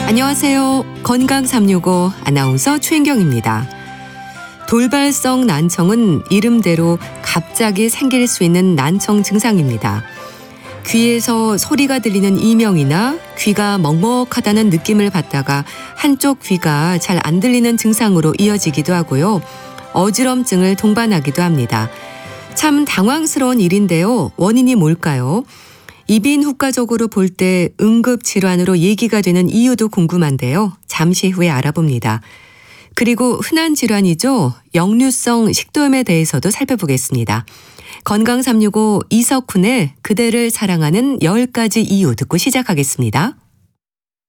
안녕하세요. 건강 365 아나운서 최인경입니다. 돌발성 난청은 이름대로 갑자기 생길 수 있는 난청 증상입니다. 귀에서 소리가 들리는 이명이나 귀가 먹먹하다는 느낌을 받다가 한쪽 귀가 잘 안 들리는 증상으로 이어지기도 하고요. 어지럼증을 동반하기도 합니다. 참 당황스러운 일인데요. 원인이 뭘까요? 이비인후과적으로 볼 때 응급질환으로 얘기가 되는 이유도 궁금한데요. 잠시 후에 알아봅니다. 그리고 흔한 질환이죠. 역류성 식도염에 대해서도 살펴보겠습니다. 건강 365 이석훈의 그대를 사랑하는 10가지 이유 듣고 시작하겠습니다.